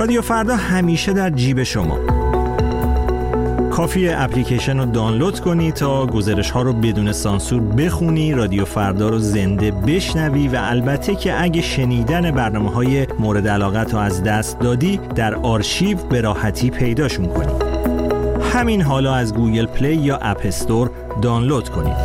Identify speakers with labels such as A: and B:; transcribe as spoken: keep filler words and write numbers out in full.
A: رادیو فردا همیشه در جیب شما. کافیه اپلیکیشن رو دانلود کنی تا گزارش ها رو بدون سانسور بخونی، رادیو فردا رو زنده بشنوی و البته که اگه شنیدن برنامه های مورد علاقت رو از دست دادی در آرشیو به راحتی پیداشون کنی. همین حالا از گوگل پلی یا اپ استور دانلود کنید.